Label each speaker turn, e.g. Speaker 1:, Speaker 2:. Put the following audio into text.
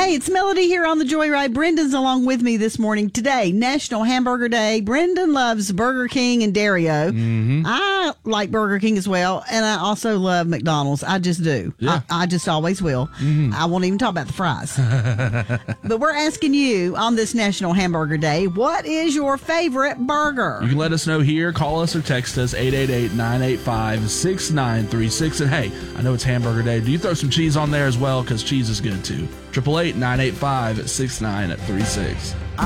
Speaker 1: Hey, it's Melody here on the Joyride. Brendan's along with me this morning. Today, National Hamburger Day. Brendan loves Burger King and Dario.
Speaker 2: Mm-hmm.
Speaker 1: I like Burger King as well, and I also love McDonald's. I just do.
Speaker 2: Yeah.
Speaker 1: I just always will.
Speaker 2: Mm-hmm.
Speaker 1: I won't even talk about the fries. But we're asking you on this National Hamburger Day, what is your favorite burger?
Speaker 2: You can let us know here, call us or text us, 888-985-6936. And hey, I know it's Hamburger Day. Do you throw some cheese on there as well? Because cheese is good too. 888-985-6936.